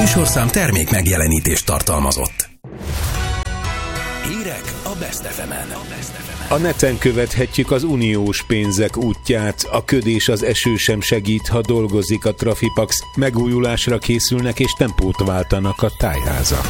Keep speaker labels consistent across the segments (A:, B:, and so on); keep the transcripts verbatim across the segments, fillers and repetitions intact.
A: műsorszám termék megjelenítést tartalmazott. Hírek a Best ef emen.
B: A neten követhetjük az uniós pénzek útját, a köd és az eső sem segít, ha dolgozik a Trafipax, megújulásra készülnek és tempót váltanak a tájházak.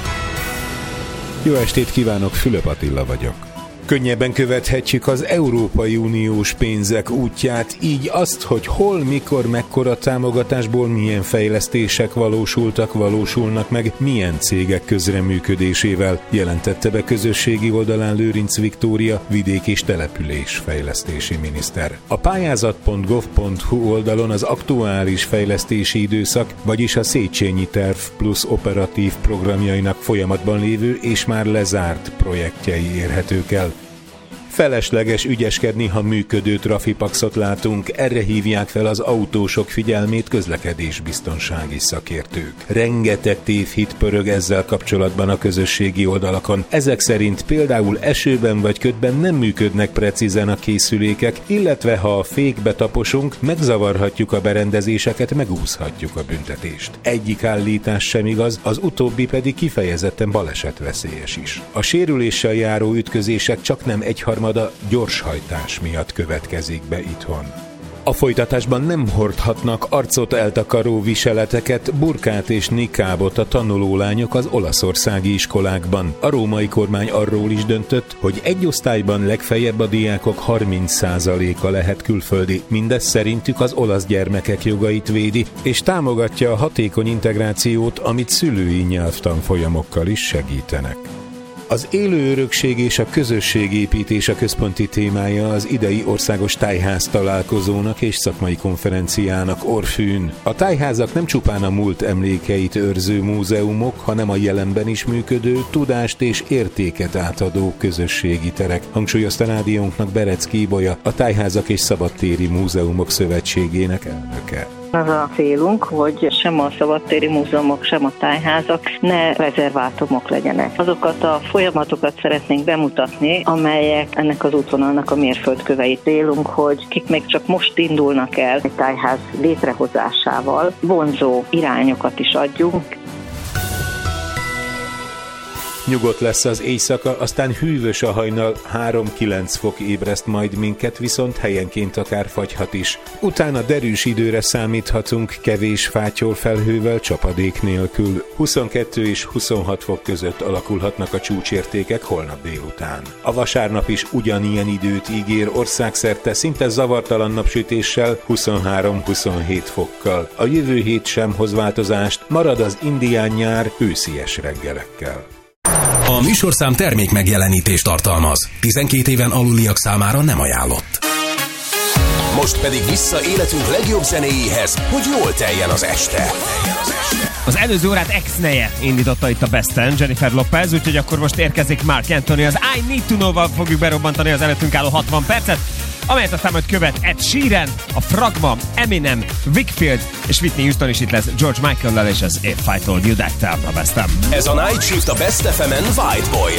B: Jó estét kívánok, Fülöp Attila vagyok. Könnyebben követhetjük az Európai Uniós pénzek útját, így azt, hogy hol, mikor, mekkora támogatásból milyen fejlesztések valósultak, valósulnak meg, milyen cégek közreműködésével, jelentette be közösségi oldalán Lőrinc Viktória, vidék- és településfejlesztési miniszter. A pályázat pont gov pont hu oldalon az aktuális fejlesztési időszak, vagyis a Széchenyi Terv plusz operatív programjainak folyamatban lévő és már lezárt projektjei érhetők el. Felesleges ügyeskedni, ha működő Trafipaxot látunk, erre hívják fel az autósok figyelmét közlekedésbiztonsági szakértők. Rengeteg tévhit pörög ezzel kapcsolatban a közösségi oldalakon. Ezek szerint például esőben vagy ködben nem működnek precízen a készülékek, illetve ha a fékbe taposunk, megzavarhatjuk a berendezéseket, megúszhatjuk a büntetést. Egyik állítás sem igaz, az utóbbi pedig kifejezetten balesetveszélyes is. A sérüléssel járó ütközések csaknem egyharmada a gyorshajtás miatt következik be itthon. A folytatásban nem hordhatnak arcot eltakaró viseleteket, burkát és nikábot a tanulólányok az olaszországi iskolákban. A római kormány arról is döntött, hogy egy osztályban legfeljebb a diákok harminc százaléka lehet külföldi. Mindez szerintük az olasz gyermekek jogait védi, és támogatja a hatékony integrációt, amit szülői nyelvtanfolyamokkal is segítenek. Az élő örökség és a közösségépítés a központi témája az idei országos tájház találkozónak és szakmai konferenciának Orfűn. A tájházak nem csupán a múlt emlékeit őrző múzeumok, hanem a jelenben is működő, tudást és értéket átadó közösségi terek, hangsúlyozta rádiónknak Berecki Ibolya, a Tájházak és Szabadtéri Múzeumok Szövetségének elnöke.
C: Az a célunk, hogy sem a szabadtéri múzeumok, sem a tájházak ne rezervátumok legyenek. Azokat a folyamatokat szeretnénk bemutatni, amelyek ennek az útvonalnak a mérföldkövei. Célunk, hogy kik még csak most indulnak el egy tájház létrehozásával, vonzó irányokat is adjunk.
B: Nyugodt lesz az éjszaka, aztán hűvös a hajnal, három-kilenc fok ébreszt majd minket, viszont helyenként akár fagyhat is. Utána derűs időre számíthatunk, kevés fátyol felhővel, csapadék nélkül. huszonkettő és huszonhat fok között alakulhatnak a csúcsértékek holnap délután. A vasárnap is ugyanilyen időt ígér országszerte, szinte zavartalan napsütéssel, huszonhárom-huszonhét fokkal. A jövő hét sem hoz változást, marad az indián nyár őszies reggelekkel.
A: A műsorszám termék megjelenítést tartalmaz. tizenkét éven aluliak számára nem ajánlott. Most pedig vissza életünk legjobb zenéjéhez, hogy jól teljen az este.
D: Az előző órát ex-neje indította itt a Besten, Jennifer Lopez, úgyhogy akkor most érkezik Mark Anthony, az I Need to Know-val fogjuk berobbantani az előttünk álló hatvan percet, amelyet aztán majd követ Ed Sheeran, a Fragma, Eminem, Wickfield és Whitney Houston is itt lesz George Michael-lel és az If I Told You That a Besten.
A: Ez a Night Shift a Best ef emen White Boy-jal.